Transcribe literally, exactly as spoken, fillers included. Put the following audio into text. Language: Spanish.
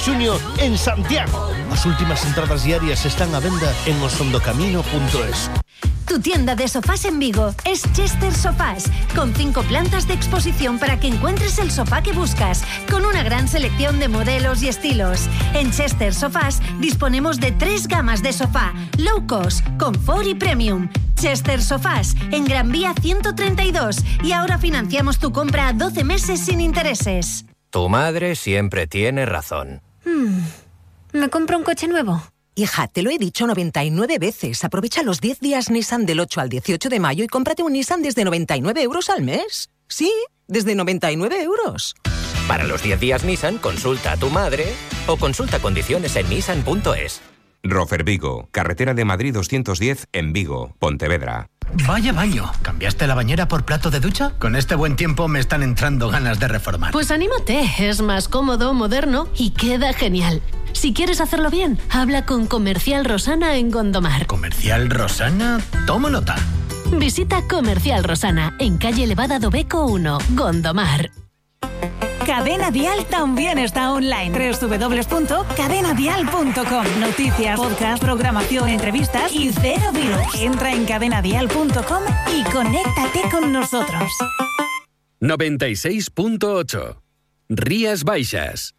xuño en Santiago. As últimas entradas diarias están á venda en osondocamino punto es. Tu tienda de sofás en Vigo es Chester Sofás, con cinco plantas de exposición para que encuentres el sofá que buscas, con una gran selección de modelos y estilos. En Chester Sofás disponemos de tres gamas de sofá, low cost, confort y premium. Chester Sofás, en Gran Vía ciento treinta y dos, y ahora financiamos tu compra a doce meses sin intereses. Tu madre siempre tiene razón. Hmm. ¿Me compro un coche nuevo? Hija, te lo he dicho noventa y nueve veces. Aprovecha los diez días Nissan del ocho al dieciocho de mayo y cómprate un Nissan desde noventa y nueve euros al mes. Sí, desde noventa y nueve euros. Para los diez días Nissan, consulta a tu madre o consulta condiciones en nissan punto es. Rofer Vigo, carretera de Madrid doscientos diez en Vigo, Pontevedra. Vaya baño. ¿Cambiaste la bañera por plato de ducha? Con este buen tiempo me están entrando ganas de reformar. Pues anímate, es más cómodo, moderno y queda genial. Si quieres hacerlo bien, habla con Comercial Rosana en Gondomar. ¿Comercial Rosana? Tomo nota. Visita Comercial Rosana en calle Elevada do Beco uno, Gondomar. Cadena Dial también está online. doble u doble u doble u punto cadena dial punto com. Noticias, podcast, programación, entrevistas y cero virus. Entra en cadena dial punto com y conéctate con nosotros. noventa y seis punto ocho. Rías Baixas.